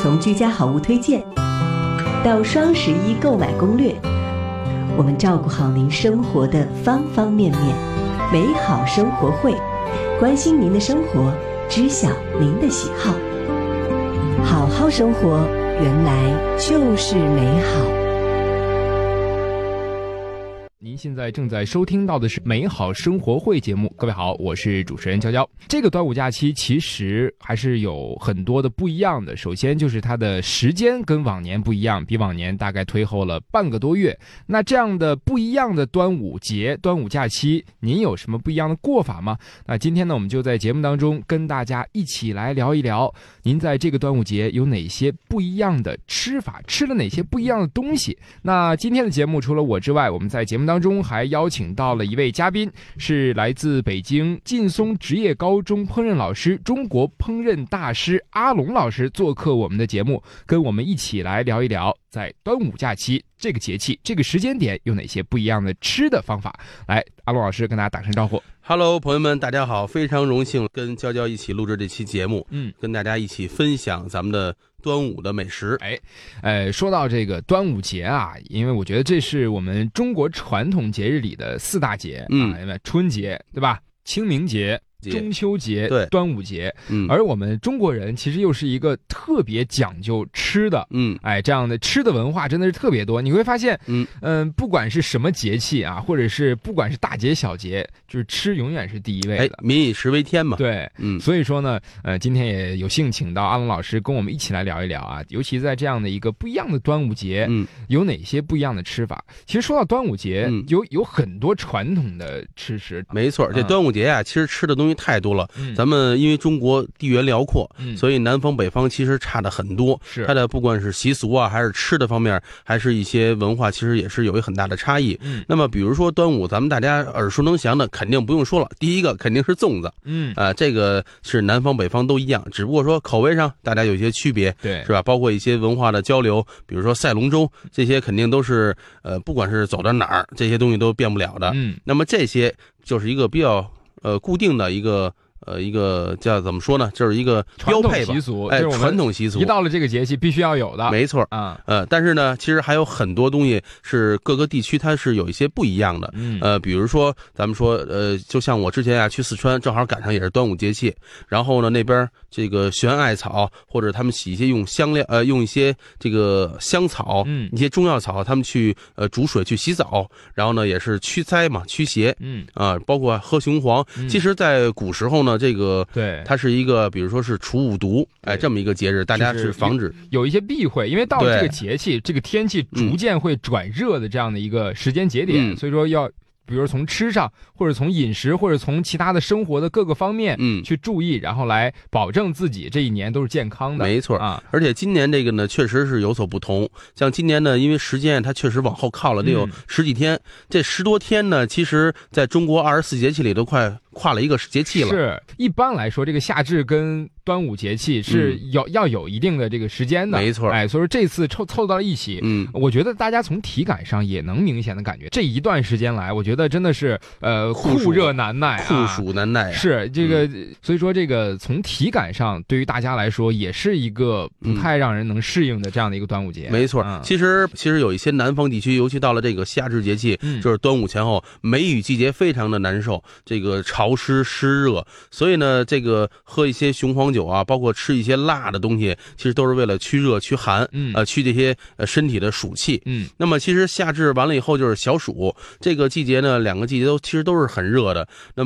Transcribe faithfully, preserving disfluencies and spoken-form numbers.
从居家好物推荐到双十一购买攻略，我们照顾好您生活的方方面面。美好生活会，关心您的生活，知晓您的喜好。好好生活，原来就是美好。 您现在正在收听到的是美好生活会节目。各位好，我是主持人娇娇。这个端午假期其实还是有很多的不一样的。首先就是它的时间跟往年不一样，比往年大概推后了半个多月。那这样的不一样的端午节、端午假期，您有什么不一样的过法吗？那今天呢，我们就在节目当中跟大家一起来聊一聊，您在这个端午节有哪些不一样的吃法，吃了哪些不一样的东西。那今天的节目除了我之外，我们在节目当中中还邀请到了一位嘉宾，是来自北京劲松职业高中烹饪老师、中国烹饪大师阿龙老师做客我们的节目，跟我们一起来聊一聊在端午假期这个节气、这个时间点有哪些不一样的吃的方法。来，阿龙老师跟大家打声招呼。 Hello， 朋友们，大家好！非常荣幸跟娇娇一起录制这期节目， 嗯， 跟大家一起分享咱们的端午的美食。 哎，呃，说到这个端午节啊，因为我觉得这是我们中国传统节日里的四大节， 嗯， 啊，春节对吧？清明节、中秋节、 对， 端午节， 嗯， 而我们中国人其实又是一个特别讲究吃的， 嗯， 哎，这样的吃的文化真的是特别多。你会发现， 嗯嗯、呃，不管是什么节气啊，或者是不管是大节小节，就是吃永远是第一位的。 哎，民以食为天嘛。 对， 嗯， 所以说呢，呃，今天也有幸请到阿龙老师跟我们一起来聊一聊啊，尤其在这样的一个不一样的端午节， 嗯， 有哪些不一样的吃法？其实说到端午节， 嗯、 有有很多传统的吃食。 没错，这端午节啊，嗯、其实吃的东西太多了。 嗯、 咱们因为中国地缘辽阔， 嗯、 所以南方北方其实差的很多。 是它的不管是习俗啊，还是吃的方面，还是一些文化，其实也是有一很大的差异。 嗯， 那么比如说端午，咱们大家耳熟能详的，肯定不用说了。第一个肯定是粽子。 嗯， 啊、呃，这个是南方北方都一样，只不过说口味上大家有些区别， 对， 是吧？包括一些文化的交流，比如说赛龙舟，这些肯定都是呃，不管是走到哪儿，这些东西都变不了的。 嗯， 那么这些就是一个比较呃固定的一个。呃，一个叫怎么说呢？就是一个标配吧， 习俗， 哎，传统习俗， 一到了这个节气必须要有的， 没错啊。 呃，但是呢，其实还有很多东西是各个地区它是有一些不一样的。 嗯， 呃，比如说咱们说，呃，就像我之前啊去四川，正好赶上也是端午节气，然后呢那边这个悬艾草或者他们洗一些用香料，呃，用一些这个香草， 嗯， 一些中药草，他们去呃煮水去洗澡，然后呢也是驱灾嘛，驱邪， 嗯啊、呃，包括喝雄黄。 嗯、 其实，在古时候呢，这个对。 它是一个，比如说是除五毒，哎，这么一个节日，大家是防止、 就是、有, 有一些避讳，因为到了这个节气，这个天气逐渐会转热的这样的一个时间节点， 嗯、 所以说要。比如从吃上，或者从饮食，或者从其他的生活的各个方面， 嗯， 去注意，然后来保证自己这一年都是健康的。 没错啊，而且今年这个呢，确实是有所不同。像今年呢，因为时间它确实往后靠了，得有十几天。嗯、这十多天呢，其实在中国二十四节气里都快跨了一个节气了。 是，一般来说，这个夏至跟端午节气是有、嗯、要有一定的这个时间的。 没错， 哎，所以说这次凑凑到了一起， 嗯， 我觉得大家从体感上也能明显的感觉，这一段时间来，我觉得真的是呃酷热难耐、啊， 酷暑难耐、啊。 是这个、 嗯， 所以说这个从体感上，对于大家来说也是一个不太让人能适应的这样的一个端午节。 嗯、没错、 嗯， 其实其实有一些南方地区，尤其到了这个夏至节气， 嗯、 就是端午前后，梅雨季节非常的难受，这个潮湿湿热，所以呢，这个喝一些雄黄酒啊，包括吃一些辣的东西，其实都是为了驱热驱寒， 嗯， 呃，驱这些呃身体的暑气。 嗯， 那么其实夏至完了以后就是小暑，这个季节呢，两个季节都其实都是很热的。那么